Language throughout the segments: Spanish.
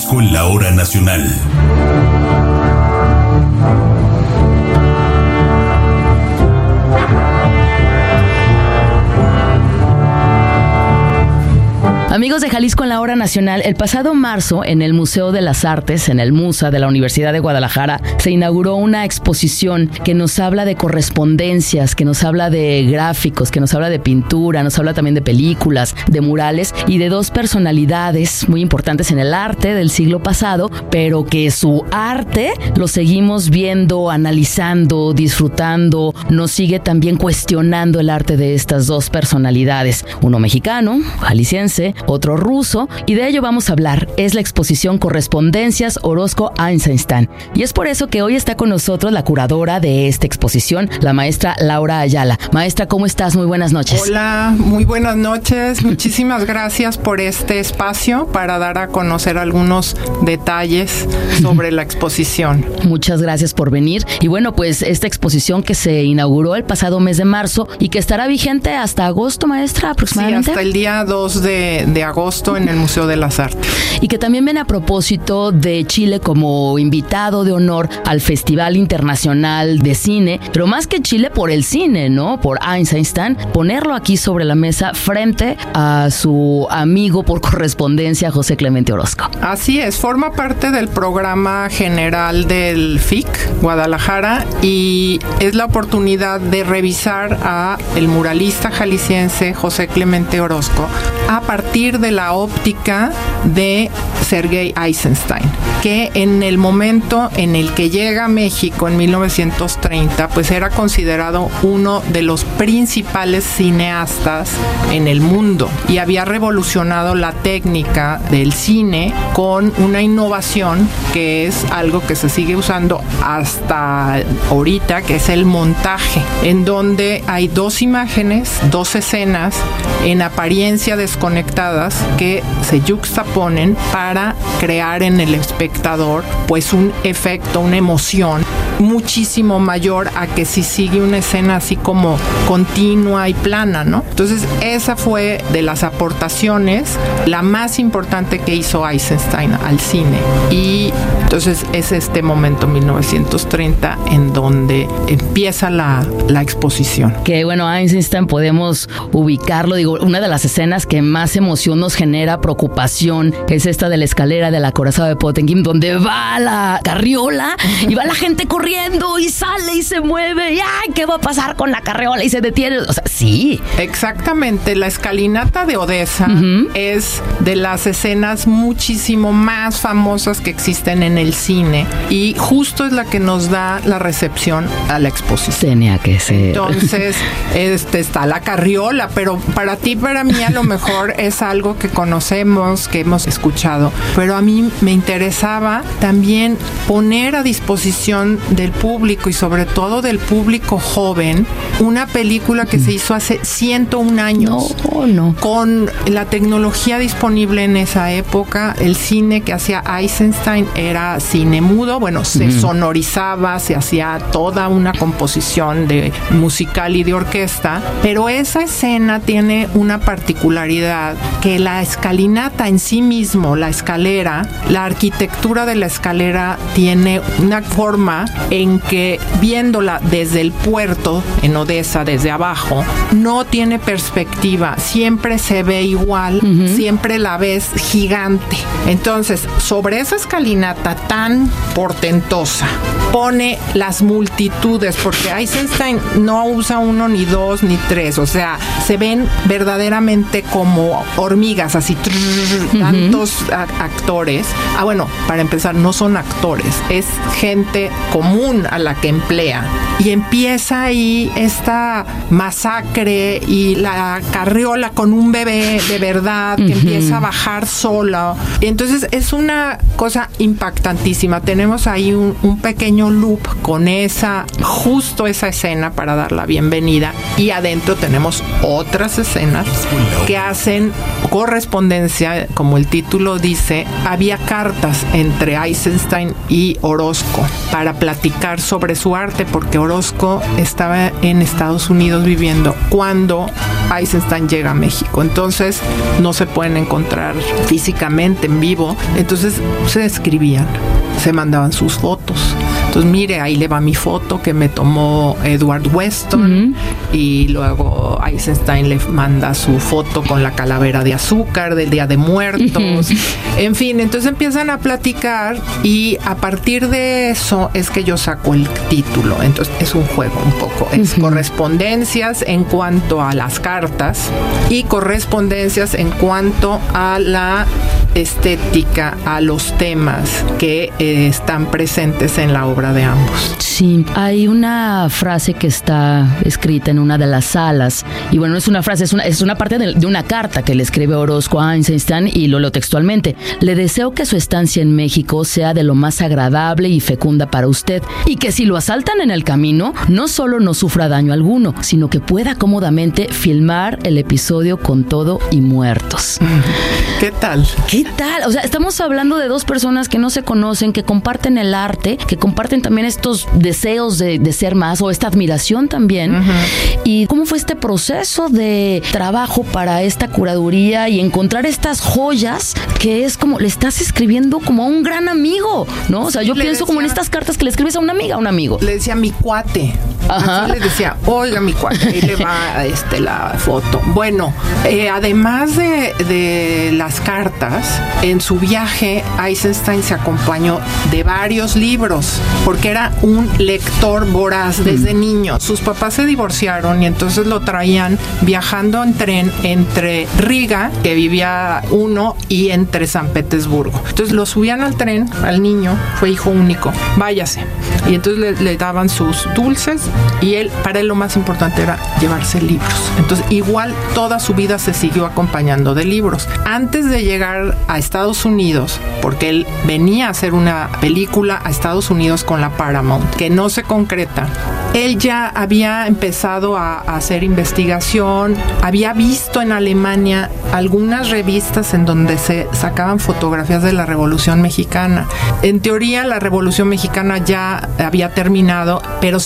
Jalisco en la hora nacional. Amigos de Jalisco en la hora nacional, el pasado marzo en el Museo de las Artes, en el MUSA de la Universidad de Guadalajara, se inauguró una exposición que nos habla de correspondencias, que nos habla de gráficos, que nos habla de pintura, nos habla también de películas, de murales y de dos personalidades muy importantes en el arte del siglo pasado, pero que su arte lo seguimos viendo, analizando, disfrutando, nos sigue también cuestionando el arte de estas dos personalidades, uno mexicano, jalisciense, otro ruso, y de ello vamos a hablar. Es la exposición Correspondencias Orozco-Eisenstein. Y es por eso que hoy está con nosotros la curadora de esta exposición, la maestra Laura Ayala. Maestra, ¿cómo estás? Muy buenas noches. Hola, muy buenas noches. Muchísimas gracias por este espacio para dar a conocer algunos detalles sobre la exposición. Muchas gracias por venir. Y bueno, pues esta exposición que se inauguró el pasado mes de marzo y que estará vigente hasta agosto, maestra, aproximadamente. Sí, hasta el día 2 de agosto en el Museo de las Artes. Y que también ven a propósito de Chile como invitado de honor al Festival Internacional de Cine, pero más que Chile por el cine, ¿no? Por Eisenstein, ponerlo aquí sobre la mesa frente a su amigo por correspondencia, José Clemente Orozco. Así es, forma parte del programa general del FIC Guadalajara y es la oportunidad de revisar a el muralista jalisciense José Clemente Orozco a partir de la óptica de Sergei Eisenstein, que en el momento en el que llega a México en 1930, pues era considerado uno de los principales cineastas en el mundo y había revolucionado la técnica del cine con una innovación que es algo que se sigue usando hasta ahorita, que es el montaje, en donde hay dos imágenes, dos escenas en apariencia desconectadas que se yuxtaponen para crear en el espectador pues un efecto, una emoción muchísimo mayor a que si sigue una escena así como continua y plana, ¿no? Entonces esa fue de las aportaciones la más importante que hizo Eisenstein al cine y entonces es este momento 1930 en donde empieza la exposición. Que bueno, Eisenstein podemos ubicarlo, digo, una de las escenas que más emoción nos genera, preocupación, es esta de la escalera del acorazado de Potemkin, donde va la carriola y va la gente corriendo y sale y se mueve y ¡ay! ¿Qué va a pasar con la carriola? Y se detiene. O sea, sí. Exactamente. La escalinata de Odessa es de las escenas muchísimo más famosas que existen en el cine y justo es la que nos da la recepción a la exposición. Tenía que ser. Entonces, está la carriola, pero para ti, para mí, a lo mejor es algo que conocemos, que hemos escuchado, pero a mí me interesaba también poner a disposición del público y sobre todo del público joven una película que se hizo hace 101 años. No. Con la tecnología disponible en esa época, el cine que hacía Eisenstein era cine mudo, bueno, se sonorizaba, se hacía toda una composición de musical y de orquesta, pero esa escena tiene una particularidad que la escalinata en sí mismo, la escalera, la arquitectura de la escalera tiene una forma en que viéndola desde el puerto en Odessa, desde abajo, no tiene perspectiva, siempre se ve igual, siempre la ves gigante. Entonces, sobre esa escalinata tan portentosa, pone las multitudes, porque Eisenstein no usa uno, ni dos, ni tres, o sea, se ven verdaderamente como hormigas, así, tantos actores. Bueno, para empezar, no son actores, es gente común a la que emplea. Y empieza ahí esta masacre y la carriola con un bebé de verdad que empieza a bajar sola. Entonces es una cosa impactantísima. Tenemos ahí un pequeño loop con justo esa escena para dar la bienvenida y adentro tenemos otras escenas que hacen correspondencia, como el título dice. Había cartas entre Eisenstein y Orozco para platicar platicar sobre su arte, porque Orozco estaba en Estados Unidos viviendo cuando Eisenstein llega a México. Entonces no se pueden encontrar físicamente en vivo. Entonces se escribían, se mandaban sus fotos. Entonces, mire, ahí le va mi foto que me tomó Edward Weston, y luego Eisenstein le manda su foto con la calavera de azúcar del Día de Muertos. En fin, entonces empiezan a platicar, y a partir de eso es que yo saco el título. Entonces es un juego un poco. Es correspondencias en cuanto a las cartas y correspondencias en cuanto a la estética, a los temas que están presentes en la obra de ambos. Sí, hay una frase que está escrita en una de las salas, y bueno, no es una frase, es una parte de una carta que le escribe Orozco a Eisenstein, y lo leo textualmente: le deseo que su estancia en México sea de lo más agradable y fecunda para usted, y que si lo asaltan en el camino, no solo no sufra daño alguno, sino que pueda cómodamente filmar el episodio con todo y muertos. ¿Qué tal? ¿Qué tal? O sea, estamos hablando de dos personas que no se conocen, que comparten el arte, que comparten también estos deseos de ser más, o esta admiración también. ¿Y cómo fue este proceso de trabajo para esta curaduría y encontrar estas joyas que es como le estás escribiendo como a un gran amigo, ¿no? O sea, yo pienso como en estas cartas que le escribes a una amiga, a un amigo. Le decía mi cuate. Ajá. Así le decía, oiga, mi cuate, ahí le va la foto. Bueno, además de las cartas, en su viaje Eisenstein se acompañó de varios libros, porque era un lector voraz desde niño. Sus papás se divorciaron y entonces lo traían viajando en tren entre Riga, que vivía uno, y entre San Petersburgo. Entonces lo subían al tren, al niño, fue hijo único, váyase. Y entonces le daban sus dulces, y para él lo más importante era llevarse libros. Entonces igual toda su vida se siguió acompañando de libros. Antes de llegar a Estados Unidos, porque él venía a hacer una película a Estados Unidos con la Paramount, que no se concreta, él ya había empezado a hacer investigación, había visto en Alemania algunas revistas en donde se sacaban fotografías de la Revolución Mexicana. En teoría la Revolución Mexicana ya había terminado, pero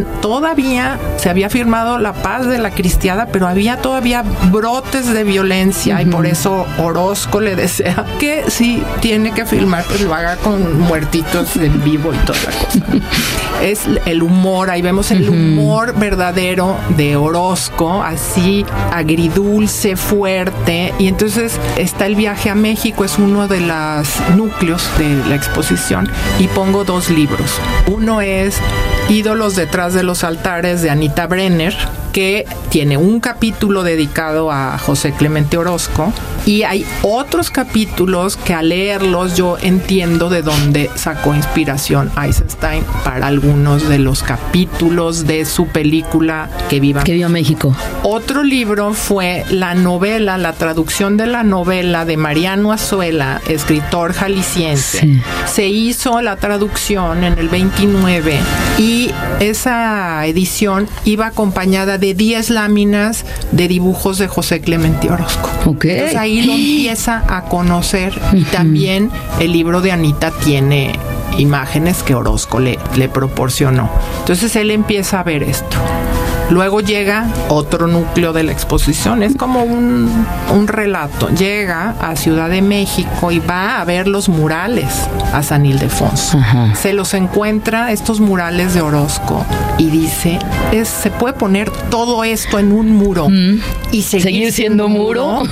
todavía se había firmado la paz de la Cristiada, pero había todavía brotes de violencia, y por eso Orozco le desea que si tiene que filmar, pues lo haga con muertitos en vivo y toda la cosa. Es el humor, ahí vemos el humor verdadero de Orozco, así agridulce, fuerte. Y entonces está el viaje a México, es uno de los núcleos de la exposición, y pongo 2 libros. Uno es Ídolos detrás de los altares, de Anita Brenner, que tiene un capítulo dedicado a José Clemente Orozco, y hay otros capítulos que al leerlos yo entiendo de dónde sacó inspiración Eisenstein para algunos de los capítulos de su película Que viva México. Otro libro fue la novela, la traducción de la novela de Mariano Azuela, escritor jalisciense. Sí. Se hizo la traducción en el 29, y esa edición iba acompañada de 10 láminas de dibujos de José Clemente Orozco. Okay. Entonces ahí lo empieza a conocer, y también el libro de Anita tiene imágenes que Orozco le proporcionó. Entonces él empieza a ver esto. Luego llega otro núcleo de la exposición, es como un relato. Llega a Ciudad de México y va a ver los murales a San Ildefonso. Ajá. Se los encuentra, estos murales de Orozco, y dice, se puede poner todo esto en un muro y seguir siendo muro.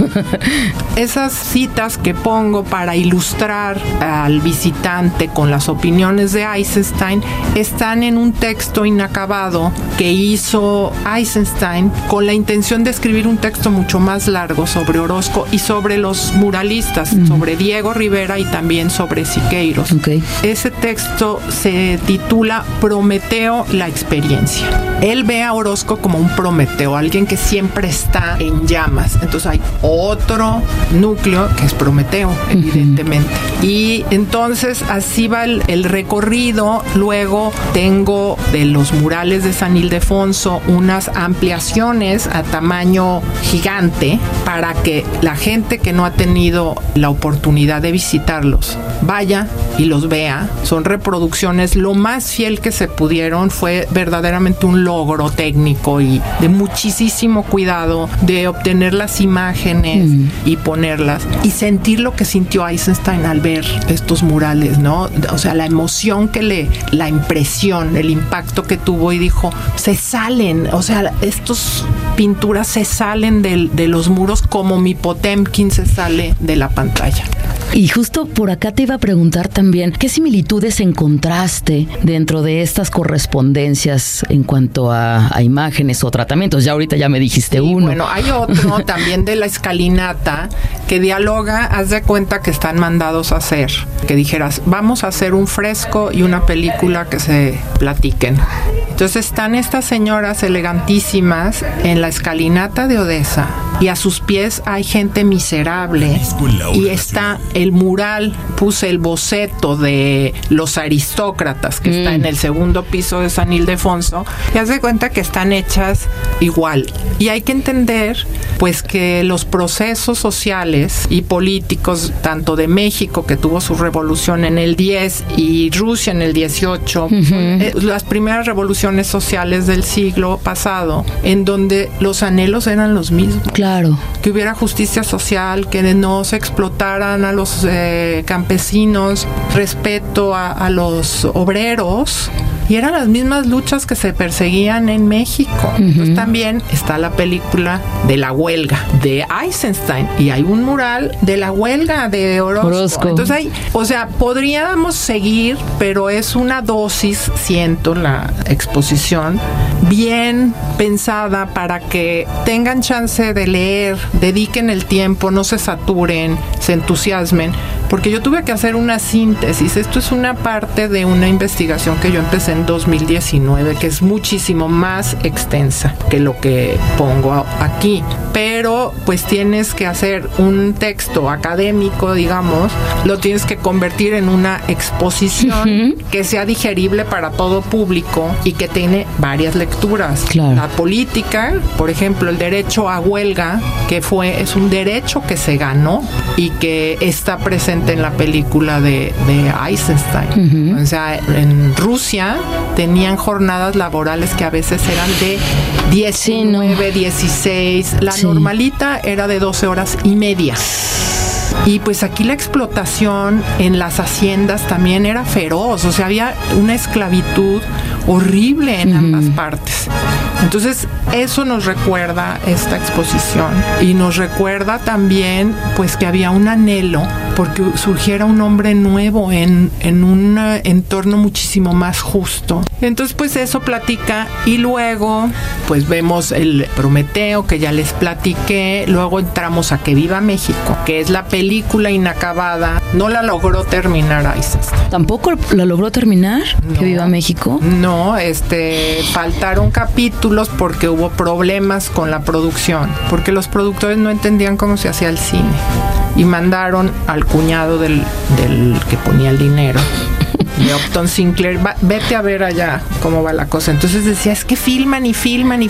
Esas citas que pongo para ilustrar al visitante con las opiniones de Eisenstein están en un texto inacabado que hizo Eisenstein con la intención de escribir un texto mucho más largo sobre Orozco y sobre los muralistas, sobre Diego Rivera y también sobre Siqueiros. Okay. Ese texto se titula Prometeo, la experiencia. Él ve a Orozco como un Prometeo, alguien que siempre está en llamas. Entonces hay otro núcleo que es Prometeo, evidentemente. Y entonces así va el recorrido. Luego tengo de los murales de San Ildefonso unas ampliaciones a tamaño gigante para que la gente que no ha tenido la oportunidad de visitarlos vaya y los vea. Son reproducciones lo más fiel que se pudieron. Fue verdaderamente un logro técnico y de muchísimo cuidado de obtener las imágenes y ponerlas y sentir lo que sintió Eisenstein al ver estos murales, ¿no? O sea, la emoción la impresión, el impacto que tuvo, y dijo, se salen, o sea, estos pinturas se salen de los muros como mi Potemkin se sale de la pantalla. Y justo por acá te iba a preguntar también, ¿qué similitudes encontraste dentro de estas correspondencias en cuanto a imágenes o tratamientos? Ya ahorita ya me dijiste uno. Bueno, hay otro también de la escalinata que dialoga, haz de cuenta que están mandados a hacer, que dijeras, vamos a hacer un fresco y una película que se platiquen. Entonces están estas señoras elegantísimas en la escalinata de Odessa y a sus pies hay gente miserable y está el mural, puse el boceto de los aristócratas que está en el segundo piso de San Ildefonso y haz de cuenta que están hechas igual. Y hay que entender pues que los procesos sociales y políticos tanto de México, que tuvo su revolución en el 10, y Rusia en el 18, las primeras revoluciones sociales del siglo pasado, en donde los anhelos eran los mismos. Claro. Que hubiera justicia social, que no se explotaran a los campesinos, respeto a los obreros. Y eran las mismas luchas que se perseguían en México. Entonces también está la película de la huelga de Eisenstein y hay un mural de la huelga de Orozco. Entonces hay, o sea, podríamos seguir, pero es una dosis, siento, la exposición bien pensada para que tengan chance de leer, dediquen el tiempo, no se saturen, se entusiasmen. Porque yo tuve que hacer una síntesis. Esto es una parte de una investigación que yo empecé en 2019, que es muchísimo más extensa que lo que pongo aquí. Pero pues tienes que hacer un texto académico, digamos, lo tienes que convertir en una exposición que sea digerible para todo público y que tiene varias lecturas. Claro. La política, por ejemplo, el derecho a huelga, que es un derecho que se ganó y que está presente en la película de Eisenstein. O sea, en Rusia tenían jornadas laborales que a veces eran de 19, 16. La normalita era de 12 horas y media. Y pues aquí la explotación en las haciendas también era feroz, o sea, había una esclavitud horrible en ambas partes. Entonces, eso nos recuerda esta exposición y nos recuerda también pues que había un anhelo porque surgiera un hombre nuevo en un entorno muchísimo más justo. Entonces, pues eso platica y luego pues vemos el Prometeo que ya les platiqué, luego entramos a Que Viva México, que es la película inacabada, no la logró terminar Eisenstein. ¿Tampoco la logró terminar? No. ¿Que Viva México? No, faltaron capítulos porque hubo problemas con la producción, porque los productores no entendían cómo se hacía el cine y mandaron al cuñado del que ponía el dinero, de Upton Sinclair, vete a ver allá cómo va la cosa. Entonces decía, es que filman y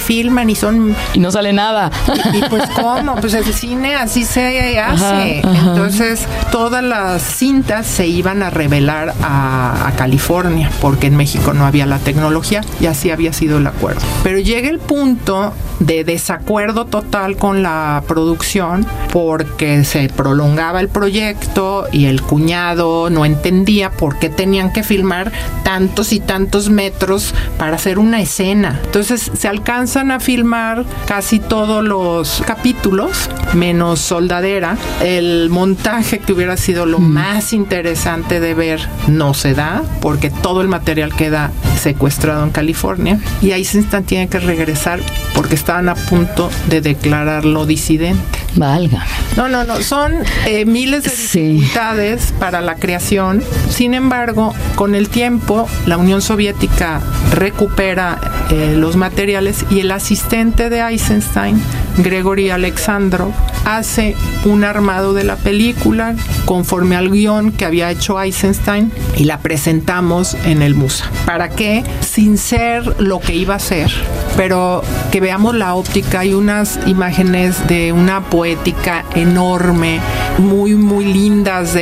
no sale nada. Y pues cómo, pues el cine así se hace. Entonces todas las cintas se iban a revelar a California, porque en México no había la tecnología y así había sido el acuerdo. Pero llega el punto de desacuerdo total con la producción porque se prolongaba el proyecto y el cuñado no entendía por qué tenían que filmar tantos y tantos metros para hacer una escena. Entonces se alcanzan a filmar casi todos los capítulos, menos Soldadera. El montaje, que hubiera sido lo más interesante de ver, no se da porque todo el material queda secuestrado en California y Eisenstein tiene que regresar porque estaban a punto de declararlo disidente. Válgame. No, son miles de dificultades para la creación. Sin embargo, con el tiempo, la Unión Soviética recupera los materiales y el asistente de Eisenstein Gregory Alexandrov, hace un armado de la película conforme al guión que había hecho Eisenstein y la presentamos en el Musa. ¿Para qué? Sin ser lo que iba a ser, pero que veamos la óptica. Hay unas imágenes de una poética enorme, muy, muy lindas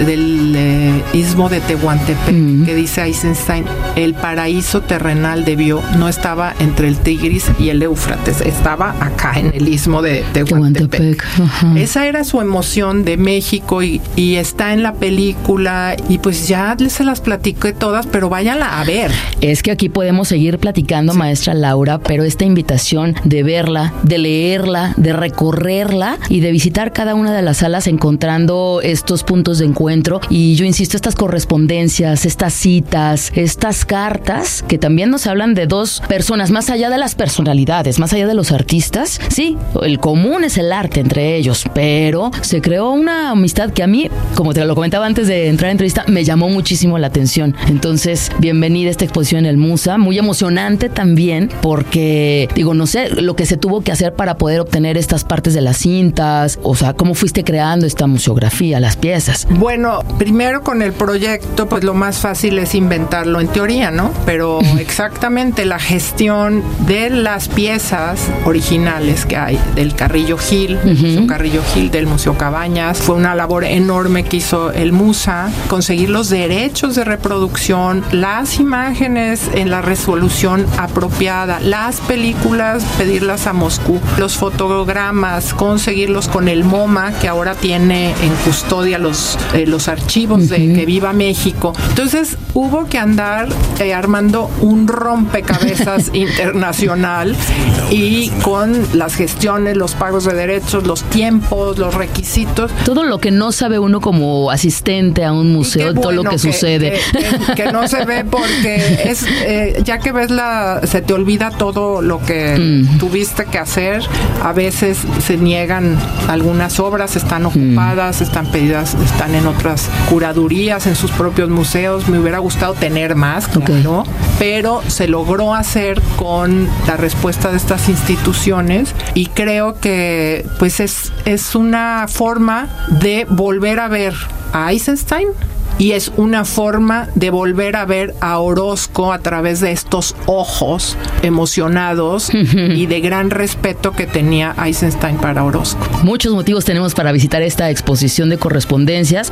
del istmo de Tehuantepec, que dice Eisenstein, el paraíso terrenal no estaba entre el Tigris y el Éufrates, estaba acá en el istmo de Tehuantepec. Esa era su emoción de México y está en la película y pues ya se las platiqué todas, pero váyanla a ver. Es que aquí podemos seguir platicando, sí, maestra Laura, pero esta invitación de verla, de leerla, de recorrerla y de visitar cada una de las salas encontrando estos puntos de encuentro y yo insisto, estas correspondencias, estas citas, estas cartas que también nos hablan de dos personas, más allá de las personalidades, más allá de los artistas. Sí, el común es el arte entre ellos, pero se creó una amistad que a mí, como te lo comentaba antes de entrar a entrevista, me llamó muchísimo la atención. Entonces, bienvenida a esta exposición en el Musa, muy emocionante también, porque, digo, no sé, lo que se tuvo que hacer para poder obtener estas partes de las cintas, o sea, cómo fuiste creando esta museografía, las piezas. Bueno, primero con el proyecto, pues lo más fácil es inventarlo en teoría, ¿no? Pero exactamente la gestión de las piezas originales que hay del Carrillo Gil, del Museo Carrillo Gil, del Museo Cabañas, fue una labor enorme que hizo el Musa, conseguir los derechos de reproducción, las imágenes en la resolución apropiada, las películas, pedirlas a Moscú, los fotogramas, conseguirlos con el MoMA, que ahora tiene en custodia los archivos de Que Viva México. Entonces hubo que andar armando un rompecabezas internacional y con las gestiones, los pagos de derechos, los tiempos, los requisitos. Todo lo que no sabe uno como asistente a un museo, todo lo que sucede. Que no se ve porque es ya que ves se te olvida todo lo que tuviste que hacer. A veces se niegan algunas obras, están ocupadas, están pedidas, están en otras curadurías, en sus propios museos. Me hubiera gustado tener más, claro, pero se logró hacer con la respuesta de estas instituciones y creo que pues es una forma de volver a ver a Eisenstein y es una forma de volver a ver a Orozco a través de estos ojos emocionados y de gran respeto que tenía Eisenstein para Orozco. Muchos motivos tenemos para visitar esta exposición de correspondencias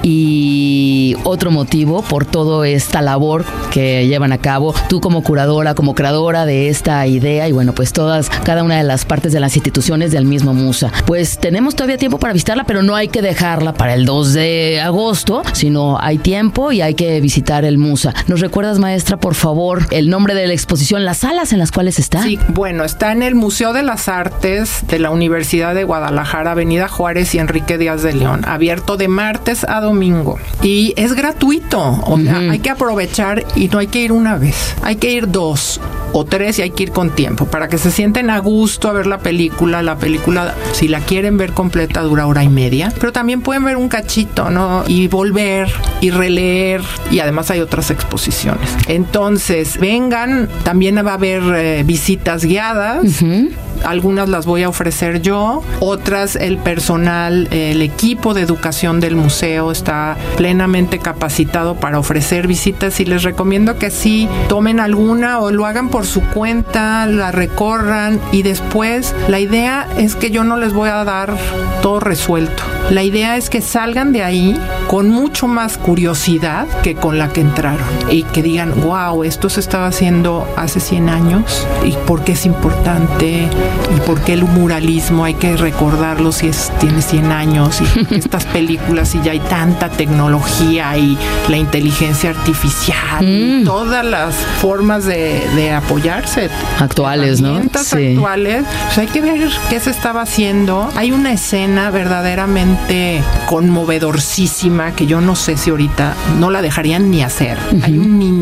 y otro motivo por toda esta labor que llevan a cabo tú como curadora, como creadora de esta idea y bueno, pues cada una de las partes de las instituciones del mismo Musa. Pues tenemos todavía tiempo para visitarla, pero no hay que dejarla para el 2 de agosto, sino hay tiempo y hay que visitar el Musa. ¿Nos recuerdas, maestra, por favor, el nombre de la exposición, las salas en las cuales está? Sí, bueno, está en el Museo de las Artes de la Universidad de Guadalajara, Avenida Juárez y Enrique Díaz de León, abierto de martes a domingo. Y es gratuito, o sea, hay que aprovechar y no hay que ir una vez, hay que ir 2 o 3 y hay que ir con tiempo para que se sienten a gusto a ver la película. La película, si la quieren ver completa, dura 1:30, pero también pueden ver un cachito, ¿no? Y volver y releer, y además hay otras exposiciones. Entonces, vengan, también va a haber visitas guiadas. Algunas las voy a ofrecer yo, otras el personal, el equipo de educación del museo está plenamente capacitado para ofrecer visitas y les recomiendo que sí tomen alguna o lo hagan por su cuenta, la recorran y después la idea es que yo no les voy a dar todo resuelto. La idea es que salgan de ahí con mucho más curiosidad que con la que entraron y que digan, wow, esto se estaba haciendo hace 100 años y por qué es importante y por qué el muralismo hay que recordarlo si tiene 100 años y estas películas y ya hay tanta tecnología y la inteligencia artificial y todas las formas de apoyarse actuales, ¿no? Sí. Actuales, pues hay que ver qué se estaba haciendo. Hay una escena verdaderamente conmovedorcísima que yo no sé si ahorita no la dejarían ni hacer. Hay un niño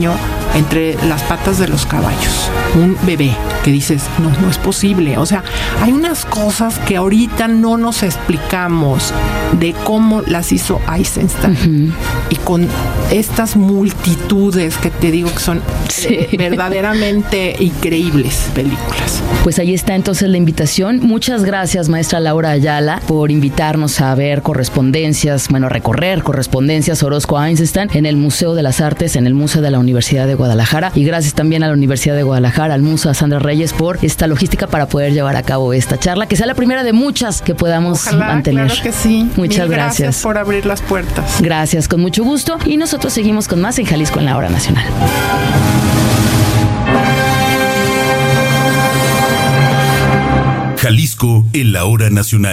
entre las patas de los caballos. Un bebé que dices, no es posible. O sea, hay unas cosas que ahorita no nos explicamos de cómo las hizo Eisenstein. Y con estas multitudes que te digo que son verdaderamente increíbles películas. Pues ahí está entonces la invitación. Muchas gracias, maestra Laura Ayala, por invitarnos a ver recorrer correspondencias Orozco-Eisenstein en el Museo de las Artes, en el Museo de la Universidad de Guadalajara. Y gracias también a la Universidad de Guadalajara, al Museo, a Sandra Reyes, por esta logística para poder llevar a cabo esta charla, que sea la primera de muchas que podamos mantener. Claro que sí. Muchas gracias por abrir las puertas. Gracias, con mucho gusto. Y nosotros seguimos con más en Jalisco en la Hora Nacional. Jalisco en la Hora Nacional.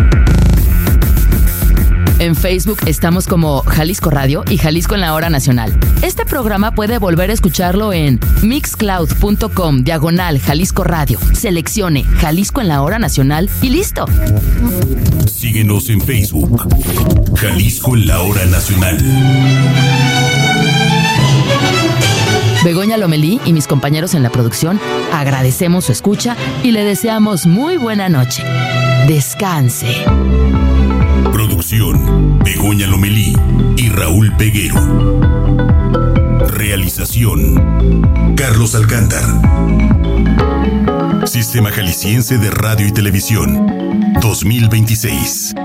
En Facebook estamos como Jalisco Radio y Jalisco en la Hora Nacional. Este programa puede volver a escucharlo en mixcloud.com/Jalisco Radio. Seleccione Jalisco en la Hora Nacional y listo. Síguenos en Facebook. Jalisco en la Hora Nacional. Begoña Lomelí y mis compañeros en la producción agradecemos su escucha y le deseamos muy buena noche. Descanse. Producción: Begoña Lomelí y Raúl Peguero. Realización: Carlos Alcántar. Sistema Jalisciense de Radio y Televisión 2026.